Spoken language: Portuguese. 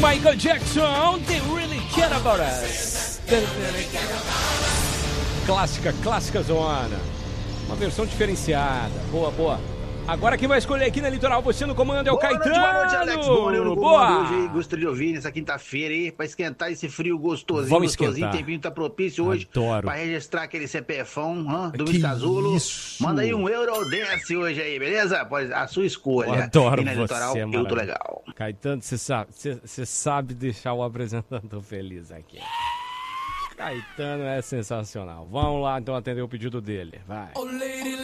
Michael Jackson, They Really Care About Us. Clássica zona. Uma versão diferenciada. Boa. Agora quem vai escolher aqui na Litoral, você no comando é o Caetano. Boa noite, Alex. Boa. Hoje gostaria de ouvir nessa quinta-feira aí, pra esquentar esse frio gostosinho. Vamos gostosinho, esquentar. tempinho tá propício hoje. Adoro. Pra registrar aquele CPFão do Que Casulo. isso? Manda aí um Eurodance hoje aí, beleza? Pode, a sua escolha. Eu adoro e na você, Litoral, maravilha. muito legal. Caetano, você sabe deixar o apresentador feliz aqui. Caetano é sensacional. Vamos lá então atender o pedido dele. Vai.